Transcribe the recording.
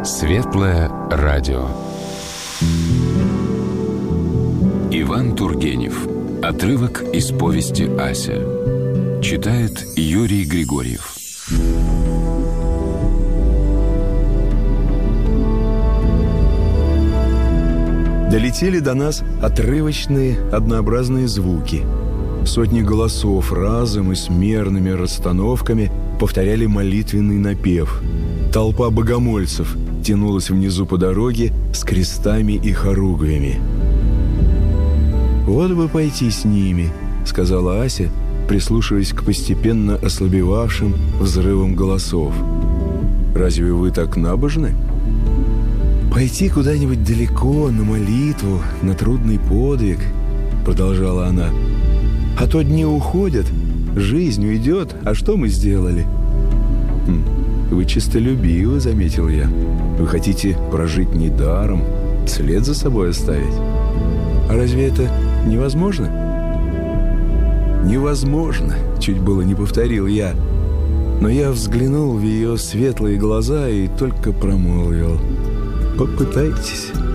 Светлое радио. Иван Тургенев. Отрывок из повести «Ася». Читает Юрий Григорьев. Долетели до нас отрывочные, однообразные звуки. Сотни голосов разом и с мерными расстановками повторяли молитвенный напев. Толпа богомольцев тянулась внизу по дороге с крестами и хоругвями. «Вот бы пойти с ними», — сказала Ася, прислушиваясь к постепенно ослабевавшим взрывам голосов. «Разве вы так набожны?» «Пойти куда-нибудь далеко, на молитву, на трудный подвиг», — продолжала она. «А то дни уходят, жизнь уйдет, а что мы сделали?» «Вы честолюбивы», — заметил я. «Вы хотите прожить недаром, след за собой оставить. А разве это невозможно?» «Невозможно», — чуть было не повторил я. Но я взглянул в ее светлые глаза и только промолвил: «Попытайтесь».